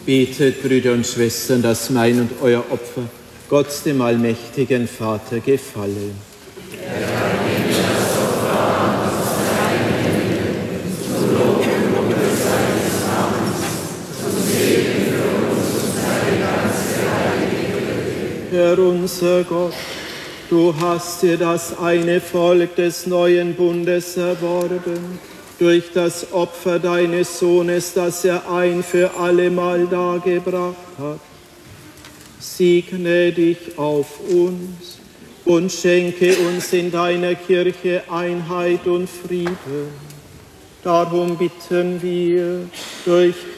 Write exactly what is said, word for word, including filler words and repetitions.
Betet, Brüder und Schwestern, dass mein und euer Opfer Gott, dem allmächtigen Vater, gefalle. Herr unser Gott, du hast dir das eine Volk des neuen Bundes erworben, durch das Opfer deines Sohnes, das er ein für allemal dargebracht hat. Segne dich auf uns und schenke uns in deiner Kirche Einheit und Frieden. Darum bitten wir durch